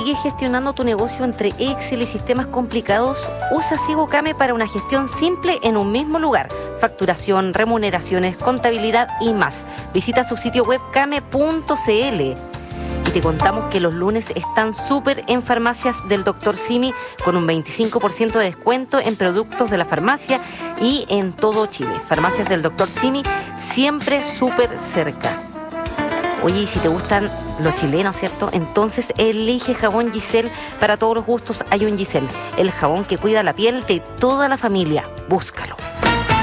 ¿Sigues gestionando tu negocio entre Excel y sistemas complicados? Usa SigoKame para una gestión simple en un mismo lugar. Facturación, remuneraciones, contabilidad y más. Visita su sitio web kame.cl. Y te contamos que los lunes están súper en farmacias del Dr. Simi con un 25% de descuento en productos de la farmacia y en todo Chile. Farmacias del Dr. Simi siempre súper cerca. Oye, y si te gustan los chilenos, ¿cierto? Entonces elige jabón Giselle. Para todos los gustos hay un Giselle, el jabón que cuida la piel de toda la familia. Búscalo.